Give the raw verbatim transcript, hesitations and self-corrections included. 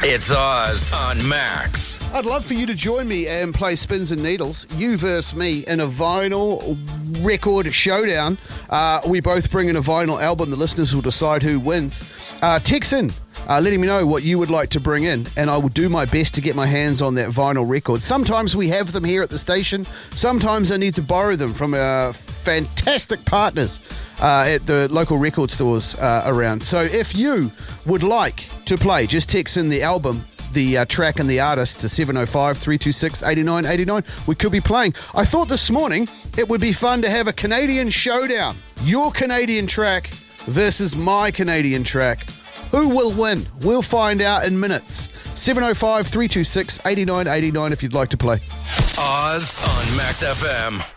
It's Oz on Max. I'd love for you to join me and play Spins and Needles, you versus me, in a vinyl record showdown. Uh, we both bring in a vinyl album. The listeners will decide who wins. Uh, text in, uh, letting me know what you would like to bring in, and I will do my best to get my hands on that vinyl record. Sometimes we have them here at the station. Sometimes I need to borrow them from our fantastic partners uh, at the local record stores uh, around. So if you would like to play, just text in the album, the uh, track and the artist to seven oh five, three two six, eight nine eight nine. We could be playing. I thought this morning it would be fun to have a Canadian showdown. Your Canadian track versus my Canadian track. Who will win? We'll find out in minutes. seven oh five, three two six, eight nine eight nine if you'd like to play. Oz on Max F M.